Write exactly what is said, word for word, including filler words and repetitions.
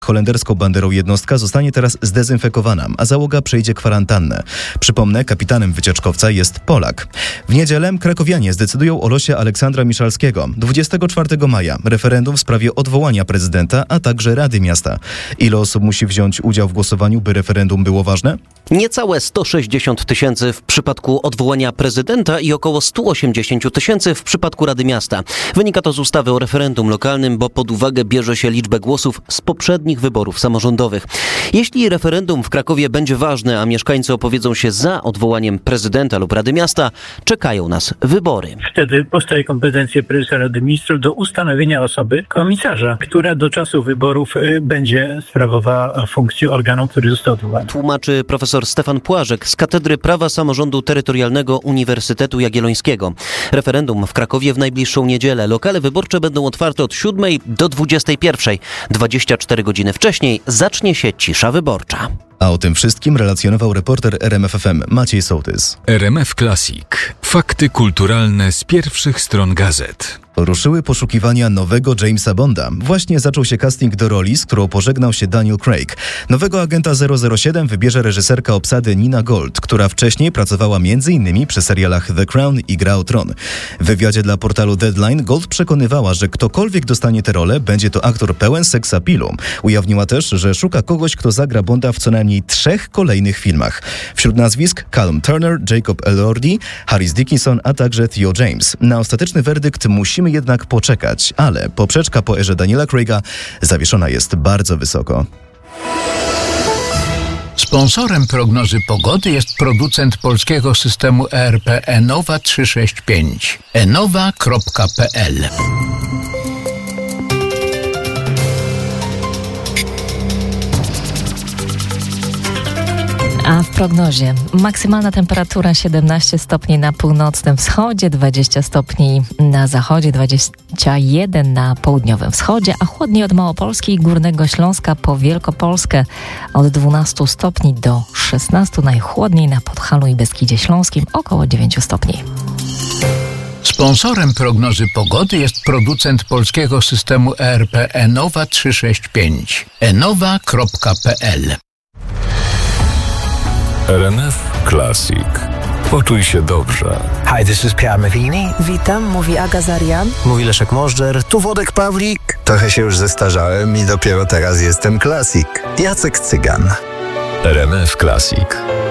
Holenderską banderą jednostka zostanie teraz zdezynfekowana, a załoga przejdzie kwarantannę. Przypomnę, kapitanem wycieczkowca jest Polak. W niedzielę krakowianie zdecydują o losie Aleksandra Miszalskiego. dwudziestego czwartego maja referendum w sprawie odwołania prezydenta, a także Rady Miasta. Ile osób musi wziąć udział w głosowaniu, by referendum było ważne? Niecałe sto sześćdziesiąt tysięcy w przypadku odwołania prezydenta i około sto osiemdziesiąt tysięcy w przypadku Rady Miasta. Wynika to z ustawy o referendum lokalnym, bo pod uwagę bierze się liczbę głosów z poprzednich wyborów samorządowych. Jeśli referendum w Krakowie będzie ważne, a mieszkańcy opowiedzą się za odwołaniem prezydenta lub Rady Miasta, czekają nas wybory. Wtedy powstaje kompetencje prezesa Rady Ministrów do ustanowienia osoby komisarza, która do czasu wyborów będzie sprawowała funkcję organu, który został odwołany. Tłumaczy profesor Stefan Płażek z Katedry Prawa Samorządu Terytorialnego Uniwersytetu Jagiellońskiego. Referendum w Krakowie w najbliższą niedzielę. Lokale wyborcze będą otwarte od siódmej do dwudziestej pierwszej. dwadzieścia cztery godziny wcześniej zacznie się cisza wyborcza. A o tym wszystkim relacjonował reporter R M F F M Maciej Sołtys. R M F Classic. Fakty kulturalne z pierwszych stron gazet. Ruszyły poszukiwania nowego Jamesa Bonda. Właśnie zaczął się casting do roli, z którą pożegnał się Daniel Craig. Nowego agenta zero zero siedem wybierze reżyserka obsady Nina Gold, która wcześniej pracowała między innymi przy serialach The Crown i Gra o Tron. W wywiadzie dla portalu Deadline Gold przekonywała, że ktokolwiek dostanie tę rolę, będzie to aktor pełen sex appealu. Ujawniła też, że szuka kogoś, kto zagra Bonda w co najmniej trzech kolejnych filmach. Wśród nazwisk Callum Turner, Jacob Elordi, Harris Dickinson, a także Theo James. Na ostateczny werdykt musimy jednak poczekać, ale poprzeczka po erze Daniela Craiga zawieszona jest bardzo wysoko. Sponsorem prognozy pogody jest producent polskiego systemu E R P Enowa trzysta sześćdziesiąt pięć. enowa kropka p l. A w prognozie maksymalna temperatura siedemnaście stopni na północnym wschodzie, dwadzieścia stopni na zachodzie, dwadzieścia jeden na południowym wschodzie, a chłodniej od Małopolski i Górnego Śląska po Wielkopolskę od dwunastu stopni do szesnastu, najchłodniej na Podhalu i Beskidzie Śląskim około dziewięciu stopni. Sponsorem prognozy pogody jest producent polskiego systemu E R P Enowa trzysta sześćdziesiąt pięć. enowa kropka p l. R M F Classic. Poczuj się dobrze. Hi, this is Pierre Mavini. Witam, mówi Aga Zarian. Mówi Leszek Możdżer. Tu Wodek Pawlik. Trochę się już zestarzałem i dopiero teraz jestem klasik. Jacek Cygan. R M F Classic.